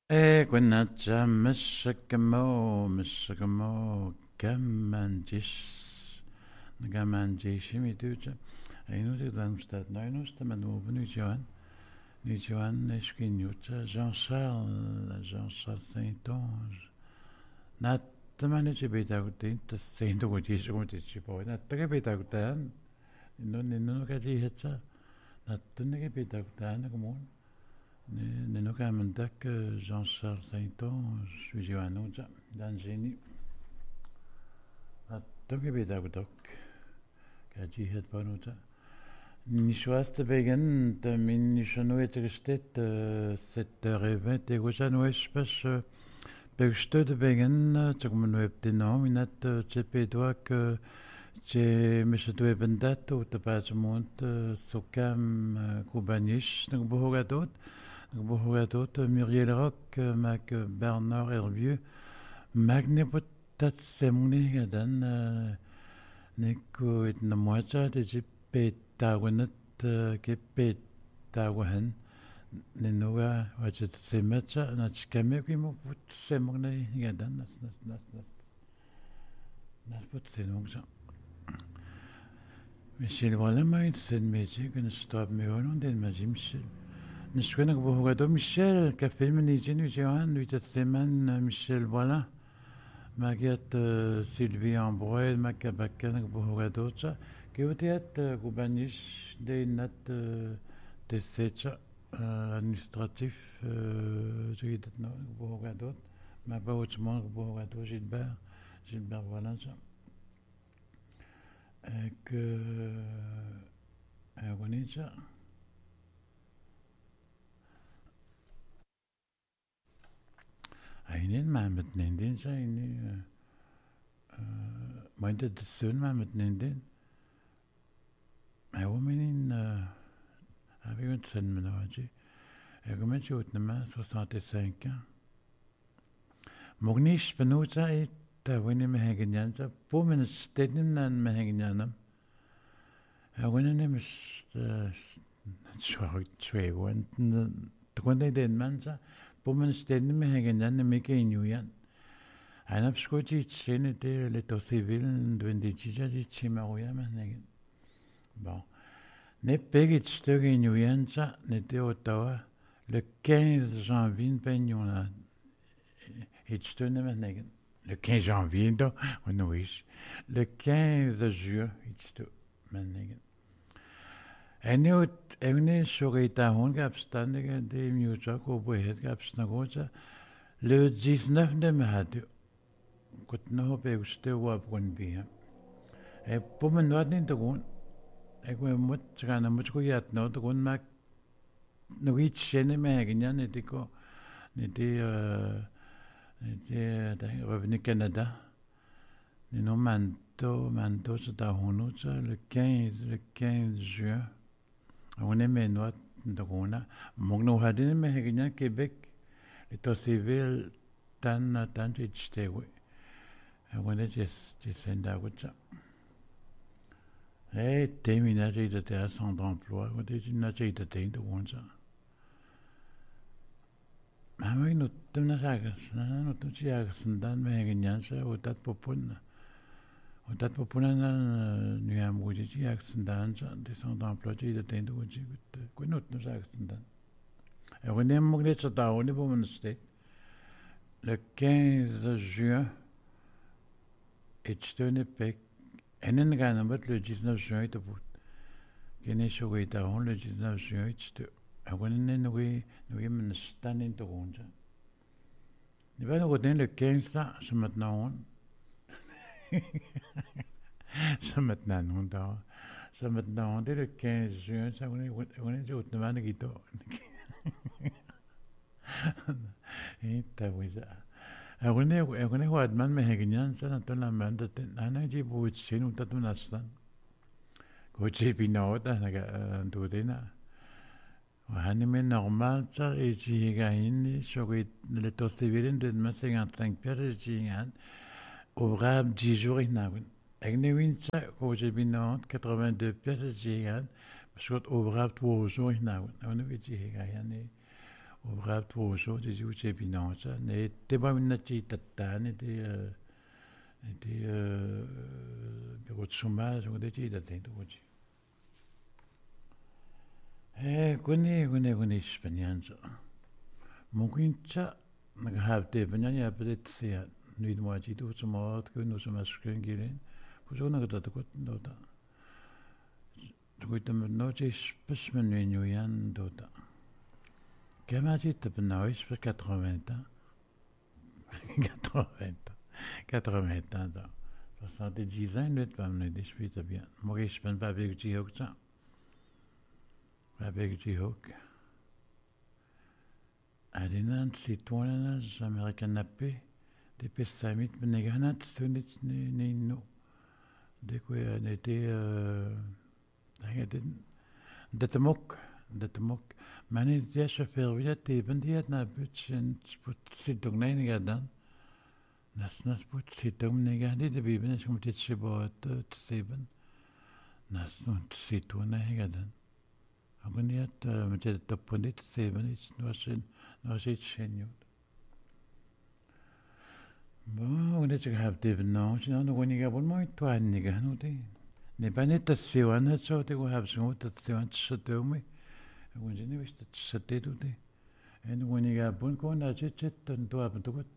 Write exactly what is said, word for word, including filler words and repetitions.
E gwenadja mysygamo, mysygamo, gamandis, gamandis, mi diwtja. Ein oes dan staat nou oes dan open nu Johan. Nu Johan is geen jutja, Jean-Charles, Jean-Charles Saint-Onge. Na de man is bij dat goed, dat zijn toch goed is goed is je boy. Na de bij dat goed aan. No no no ga je het zo. Na de bij dat goed aan gewoon. Ne no ga men dak Jean-Charles Saint-Onge, suis Johan Oja, dan zini. Na de bij dat goed ook. Ga je het bonuta. Nishuaste begen, de min nishano etrestet, sept heures vingt, et goja no espas, begste de begen, tsak manu eptena, minat tse pedouak, tse mesetu ebendat, ou te pazamont, sokam kubanis, nag bohogadot, nag bohogadot, Muriel Rock, mac Bernard Hervieux, magne potat semuni gadan, neko et na moacha, de tse pet, tawanat ke pet tawahan nenoa wajat semacha na skame ki mo put semogna gadan nas nas nas nas nas put senongsa Michel wala mai sen meji kan stop me on den majim Michel niskwena ko hogado Michel ka femini jenu johan wita seman Michel wala magiat Sylvie Ambroise makabakana ko hogado cha Geotiat Kubanis de nat desecha administratif j'ai dit non Bogadot ma pas autrement Bogadot Gilbert Gilbert voilà ça que Agonisa Ainin ma met nendin ça ini meinte das Söhn ma met nendin Hij woont in, heb ik een zin met haar. Ik kom met je uit de soixante-cinq ans. Mognisch benoemd is, dat we niet meer hebben gedaan. Voor mijn steden dan meer hebben gedaan. Hij woont in een soort twee woont. Toen ik deed mensen, voor mijn steden meer hebben gedaan, dan ik in Nieuwjaan. Hij heeft schoot iets zien, de l'état civil, de die iets in Maroya, maar nee. Bon. Ne pegit stuk in Nuyenza, ne te Ottawa, le quinze janvier, peignons là. Et je te ne Le quinze janvier, do, on ouis. Le quinze juin, et je te menegen. En nu, en nu, zo gaat dat hond gapstandige, de muziek op het gapsnagoza. Le dix-neuf de maart, kot nog bij uste wap kon bieden. En po men wat niet te doen. Ik ben moet gaan, moet ik het nou te doen, maar nog iets zien met ja, niet ik, niet die, niet die, we hebben in Canada, niet no manto, manto, c'est à Honoza, le quinze, le quinze juin, on est mais nous, donc on a, mon nous a dit mais rien Québec, l'état civil, tan, tan, c'est oui, on est juste, c'est ça. Eh, terminé de terre sans emploi, ou des initiatives de terre de Wonza. Maar we nu toen na zagen, na nu toen ze zagen, dan ben ik in Jansen, hoe dat popun, hoe dat popun dan nu hem goed is, zagen dan, die sans emploi, die de terre de Wonza, ik nu toen zagen dan. En we nemen ook net zo daar, niet voor mijn steek. Le quinze juin, het steunde pek. En in gaan met le dix-neuf juin te voet. Geen is zo goed aan le dix-neuf juin te. En wanneer in we we men staan in te rond. Die waren ook in le quinze ze met nou. Ze met nou daar. Ze met nou de quinze juin ze wanneer wanneer ze uit de waan gito. Het dat was Aku ni aku ni kuat man mehengian sana tu la man tu nana ji buat sini utat tu nastan. Kau ji pinau dah naga tu dina. Wahani me normal sa iji higa ini so que le tosivirin de mas cinquante-cinq pièces jingan. Ouvrable dix jours inagun. Agne win sa kau ji pinau quatre-vingt-deux pièces jingan. Parce que ouvrable trois jours inagun. Aku ni iji higa yani. rap tuoso te ju che pinanza ne te ba minna ti tattane te te per tsuma so de ti da tento oggi eh quindi quindi quindi spagnianza mungkin cha nagahapte panyanya pedetsia nuit mo ti tu tsuma at kun so maskren gilen puso na gata ko dota tu tam no ti spesmen nu yan dota كما جيت بالنويش في quatre-vingts ans quatre-vingts ans quatre-vingts ans da soixante-dix ans net pas me dispute bien moi je pense pas avec du hoc ça avec du hoc adinan citoyens américains nappé des pessamit beneganat sunit ni ni no de quoi on était euh de temok de temok mani dia chauffeur te bendiat na butchen sput situng nei gadan nas nas put situng nei gadi de biben es kommt jetzt sebot sieben nas und situ nei gadan aber nicht mit der toponit sieben ist nur schön nur sieht schön bon und jetzt gehabt eben noch ich noch wenn ich aber mal tu einige nur die ne banet das sie waren so die haben so das sie waren so dumm when you wish to sit there, and when you got one going, I just sit and do up and do it.